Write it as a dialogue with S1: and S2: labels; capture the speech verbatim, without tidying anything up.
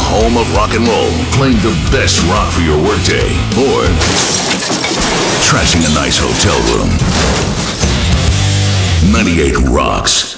S1: home of rock and roll, playing the best rock for your workday, or trashing a nice hotel room. ninety-eight Rocks.